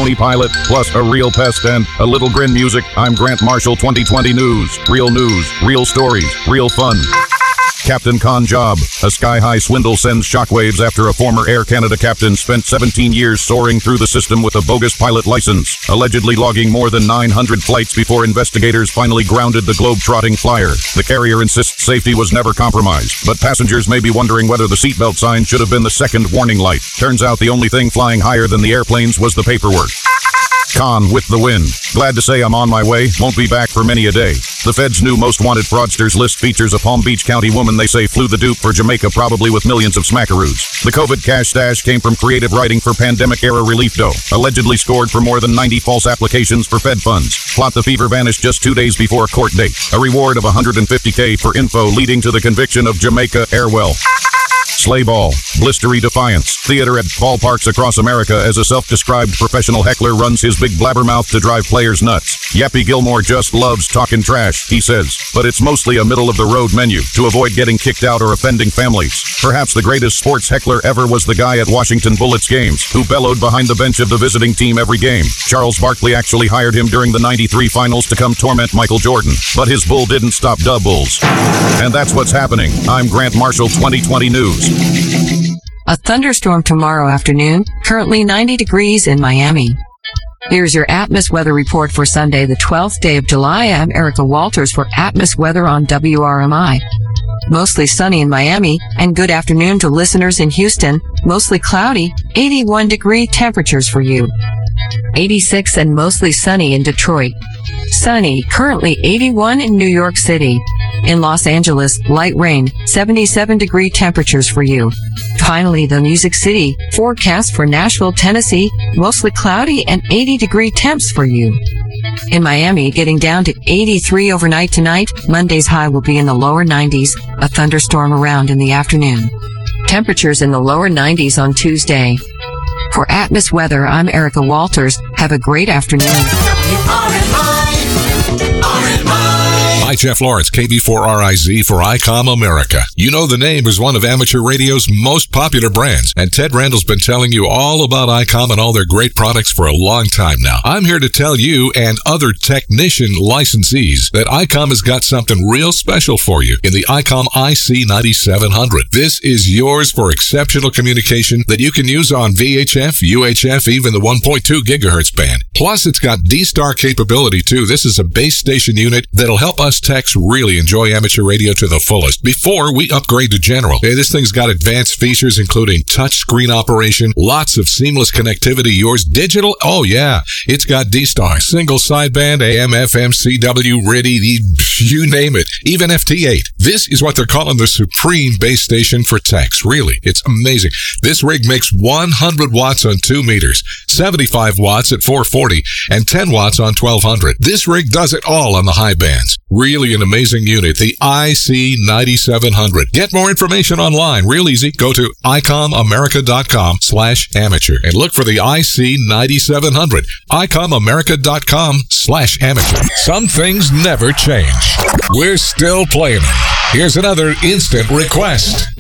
phony pilot, plus a real pest and a little grin music. I'm Grant Marshall 2020 News. Real news, real stories, real fun. Captain Con Job. A sky-high swindle sends shockwaves after a former Air Canada captain spent 17 years soaring through the system with a bogus pilot license, allegedly logging more than 900 flights before investigators finally grounded the globe-trotting flyer. The carrier insists safety was never compromised, but passengers may be wondering whether the seatbelt sign should have been the second warning light. Turns out the only thing flying higher than the airplanes was the paperwork. Con with the win. Glad to say I'm on my way. Won't be back for many a day. The Fed's new most wanted fraudsters list features a Palm Beach County woman they say flew the dupe for Jamaica, probably with millions of smackaroos. The COVID cash stash came from creative writing for pandemic-era relief dough. Allegedly scored for more than 90 false applications for Fed funds. Plot the fever vanished just 2 days before court date. A reward of $150K for info leading to the conviction of Jamaica Airwell. Sleigh ball, blistery defiance, theater at ballparks across America as a self-described professional heckler runs his big blabbermouth to drive players nuts. Yappy Gilmore just loves talking trash, he says, but it's mostly a middle-of-the-road menu to avoid getting kicked out or offending families. Perhaps the greatest sports heckler ever was the guy at Washington Bullets games who bellowed behind the bench of the visiting team every game. Charles Barkley actually hired him during the '93 finals to come torment Michael Jordan, but his bull didn't stop Dub Bulls. And that's what's happening. I'm Grant Marshall 2020 News. A thunderstorm tomorrow afternoon, currently 90 degrees in Miami. Here's your Atmos weather report for Sunday, the 12th day of July. I'm Erica Walters for Atmos weather on WRMI. Mostly sunny in Miami, and good afternoon to listeners in Houston. Mostly cloudy, 81-degree temperatures for you. 86 and mostly sunny in Detroit. Sunny, currently 81 in New York City. In Los Angeles, light rain, 77-degree temperatures for you. Finally, the Music City, forecast for Nashville, Tennessee, mostly cloudy and 80-degree temps for you. In Miami, getting down to 83 overnight tonight. Monday's high will be in the lower 90s, a thunderstorm around in the afternoon. Temperatures in the lower 90s on Tuesday. For Atmos weather, I'm Erica Walters. Have a great afternoon. Hi, Jeff Lawrence, KB4RIZ for ICOM America. You know the name is one of amateur radio's most popular brands, and Ted Randall's been telling you all about ICOM and all their great products for a long time now. I'm here to tell you and other technician licensees that ICOM has got something real special for you in the ICOM IC9700. This is yours for exceptional communication that you can use on VHF, UHF, even the 1.2 gigahertz band. Plus, it's got D-Star capability, too. This is a base station unit that'll help us techs really enjoy amateur radio to the fullest before we upgrade to general. Hey, this thing's got advanced features including touch screen operation, lots of seamless connectivity, yours digital. Oh yeah, it's got D-Star, single sideband, AM, FM, CW, RIDI, you name it, even FT8. This is what they're calling the supreme base station for techs. Really, it's amazing. This rig makes 100 watts on 2 meters, 75 watts at 440, and 10 watts on 1200. This rig does it all on the high bands. Really an amazing unit, the IC9700. Get more information online, real easy. Go to ICOMAmerica.com/amateur and look for the IC9700. ICOMAmerica.com/amateur. Some things never change. We're still playing them. Here's another instant request.